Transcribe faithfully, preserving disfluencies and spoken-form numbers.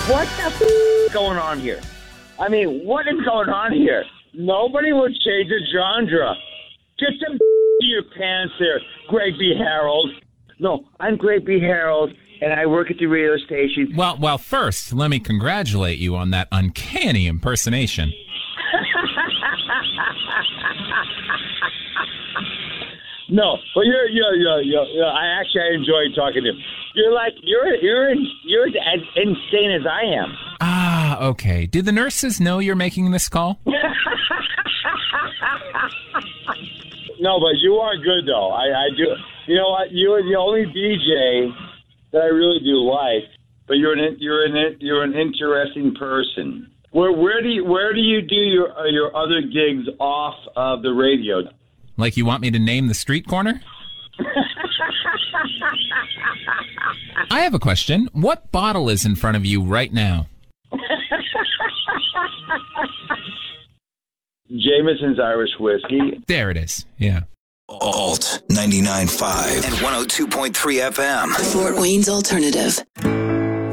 What the f- is going on here? I mean, what is going on here? Nobody would change the genre. Get some to your pants there, Greg B. Harold. No, I'm Greg B. Harold, and I work at the radio station. Well, well, first, let me congratulate you on that uncanny impersonation. No, but you're, you're, you're, you're, you're, I actually I enjoy talking to you. You're like, you're, you're, you're as insane as I am. Ah, okay. Do the nurses know you're making this call? No, but you are good, though. I, I do. You know what? You are the only D J that I really do like. But you're an you're an you're an interesting person. Where where do you where do you do your uh, your other gigs off of the radio? Like you want me to name the street corner? I have a question. What bottle is in front of you right now? Jameson's Irish Whiskey. There it is. Yeah. Alt ninety-nine point five and one oh two point three F M. Fort Wayne's Alternative.